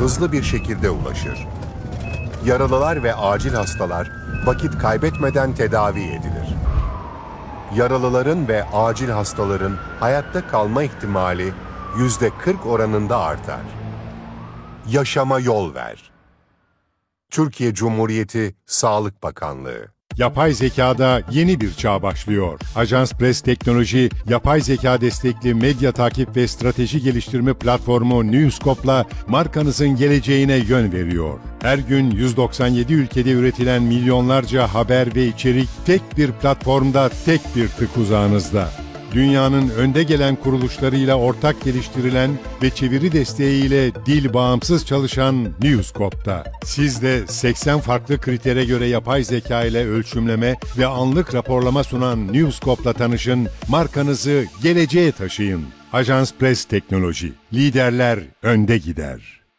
hızlı bir şekilde ulaşır. Yaralılar ve acil hastalar vakit kaybetmeden tedavi edilir. Yaralıların ve acil hastaların hayatta kalma ihtimali %40 oranında artar. Yaşama yol ver. Türkiye Cumhuriyeti Sağlık Bakanlığı. Yapay zekada yeni bir çağ başlıyor. Ajans Press Teknoloji, yapay zeka destekli medya takip ve strateji geliştirme platformu Newscope'la markanızın geleceğine yön veriyor. Her gün 197 ülkede üretilen milyonlarca haber ve içerik tek bir platformda, tek bir tık uzağınızda. Dünyanın önde gelen kuruluşlarıyla ortak geliştirilen ve çeviri desteğiyle dil bağımsız çalışan Newscope'da. Siz de 80 farklı kritere göre yapay zeka ile ölçümleme ve anlık raporlama sunan Newscope'la tanışın, markanızı geleceğe taşıyın. Ajans Press Teknoloji. Liderler önde gider.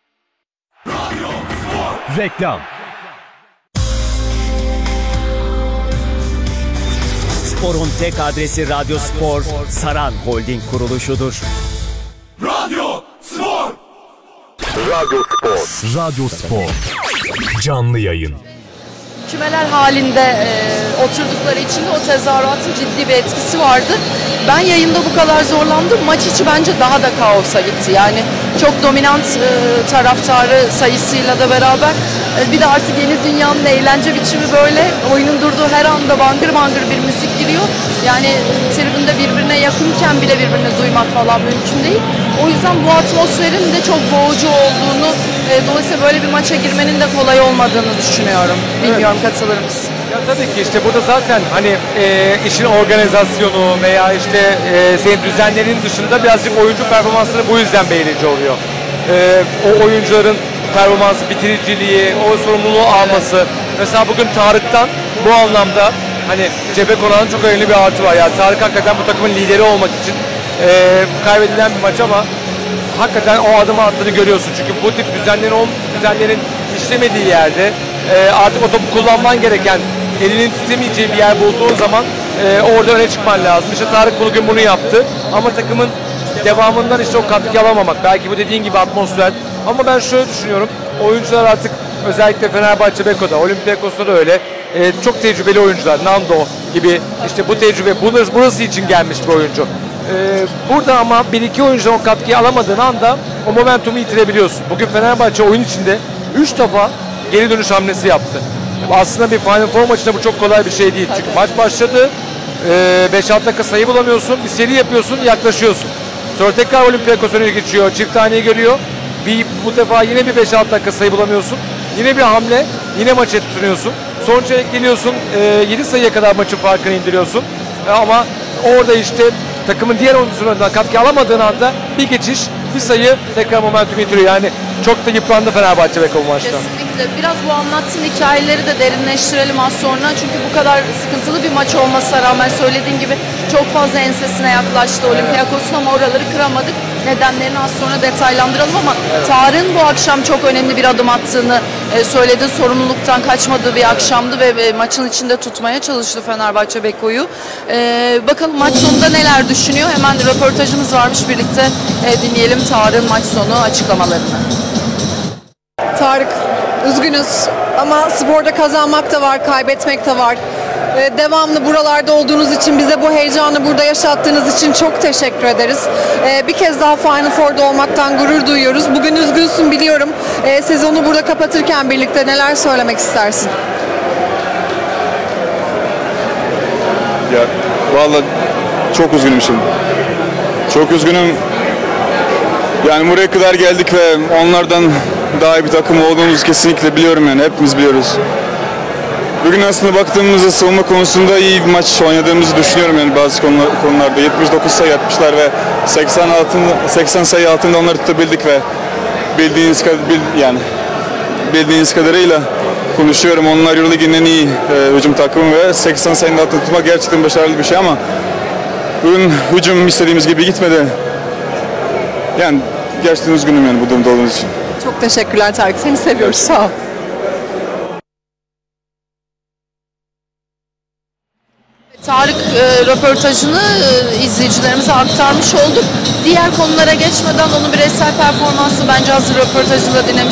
Reklam. Spor'un tek adresi Radyo Spor, Saran Holding kuruluşudur. Radyo Spor! Radyo Spor. Radyo Spor. Canlı yayın. Kümeler halinde oturdukları için de o tezahüratın ciddi bir etkisi vardı. Ben yayında bu kadar zorlandım. Maç içi bence daha da kaosa gitti. Yani çok dominant taraftarı sayısıyla da beraber bir de artık yeni dünyanın eğlence biçimi böyle. Oyunun durduğu her anda bangır bangır bir müzik giriyor. Yani tribünde birbirine yakınken bile birbirini duymak falan mümkün değil. O yüzden bu atmosferin de çok boğucu olduğunu, dolayısıyla böyle bir maça girmenin de kolay olmadığını düşünüyorum. Bilmiyorum, katılır mısın? Ya tabii ki işte burada zaten hani işin organizasyonu veya işte senin düzenlerin dışında birazcık oyuncu performansları bu yüzden belirleyici oluyor. O oyuncuların performansı, bitiriciliği, o sorumluluğu alması. Mesela bugün Tarık'tan bu anlamda hani cebe konan çok önemli bir artı var. Yani Tarık hakikaten bu takımın lideri olmak için kaybedilen bir maç ama hakikaten o adımı attığını görüyorsun. Çünkü bu tip düzenlerin işlemediği yerde artık o topu kullanman gereken, elinin titremeyeceği bir yer bulduğun zaman orada öne çıkman lazım. İşte Tarık bugün bunu yaptı ama takımın devamından işte o katkı alamamak. Belki bu dediğin gibi atmosfer. Ama ben şöyle düşünüyorum. Oyuncular artık özellikle Fenerbahçe Beko'da, Olympiakos'ta da öyle. Çok tecrübeli oyuncular. Nando gibi işte bu tecrübe burası için gelmiş bir oyuncu. Burada ama bir iki oyuncudan o katkıyı alamadığın anda o momentumu yitirebiliyorsun. Bugün Fenerbahçe oyun içinde 3 defa geri dönüş hamlesi yaptı. Aslında bir Final Four maçında bu çok kolay bir şey değil. Çünkü maç başladı, 5-6 dakika sayı bulamıyorsun, bir seri yapıyorsun, yaklaşıyorsun. Sonra tekrar Olympiakos öne geçiyor, çift taneyi görüyor. Bu defa yine bir 5-6 dakika sayı bulamıyorsun. Yine bir hamle, yine maçı tutunuyorsun. Son çeyrek geliyorsun, 7 sayıya kadar maçın farkını indiriyorsun. Ama orada işte takımın diğer oyuncularından katkı alamadığın anda bir geçiş, bir sayı tekrar momentum yitiriyor. Yani çok da yıprandı Fenerbahçe Beko bu maçta. Kesinlikle. Biraz bu anlattığın hikayeleri de derinleştirelim az sonra. Çünkü bu kadar sıkıntılı bir maç olmasına rağmen söylediğin gibi çok fazla ensesine yaklaştı Olympiakos'un ama oraları kıramadık. Nedenlerini az sonra detaylandıralım ama Tarık'ın bu akşam çok önemli bir adım attığını söyledi. Sorumluluktan kaçmadığı bir akşamdı ve maçın içinde tutmaya çalıştı Fenerbahçe Beko'yu. Bakalım maç sonunda neler düşünüyor? Hemen röportajımız varmış, birlikte dinleyelim Tarık'ın maç sonu açıklamalarını. Tarık, üzgünüz ama sporda kazanmak da var, kaybetmek de var. Devamlı buralarda olduğunuz için, bize bu heyecanı burada yaşattığınız için çok teşekkür ederiz. Bir kez daha Final Four'da olmaktan gurur duyuyoruz. Bugün üzgünsün biliyorum. Sezonu burada kapatırken birlikte neler söylemek istersin? Ya vallahi çok üzgünüm şimdi. Çok üzgünüm. Yani buraya kadar geldik ve onlardan daha iyi bir takım olduğumuzu kesinlikle biliyorum, yani hepimiz biliyoruz. Bugün aslında baktığımızda savunma konusunda iyi bir maç oynadığımızı düşünüyorum, yani bazı konularda 79 sayı atmışlar ve 80 sayı altında onları tutabildik ve bildiğiniz kadarıyla konuşuyorum, onlar Euroleague'in en iyi hücum takımı ve 80 sayının altında tutmak gerçekten başarılı bir şey ama bugün hücum istediğimiz gibi gitmedi. Yani gerçekten üzgünüm yani bu durumda olduğunuz için. Çok teşekkürler Tarık, seni seviyoruz, sağ ol. Tarık röportajını izleyicilerimize aktarmış olduk. Diğer konulara geçmeden onun bireysel performansı bence hazır röportajında dinlemiş